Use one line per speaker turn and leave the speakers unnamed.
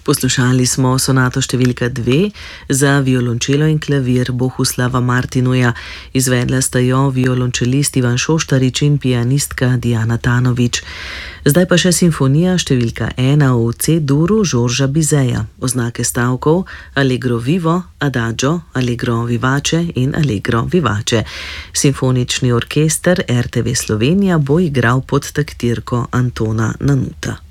Poslušali smo sonato številka 2 za violončelo in klavir Bohuslava Martinuja. Izvedla sta jo violončelist Ivan Šoštarič in pianistka Diana Tanović. Zdaj pa še simfonija številka 1 v C-duru Žorža Bizeja. Oznake stavkov Allegro vivo, Adagio, Allegro vivace in Allegro vivace. Simfonični orkester RTV Slovenija bo igral pod taktirko Antona Nanuta.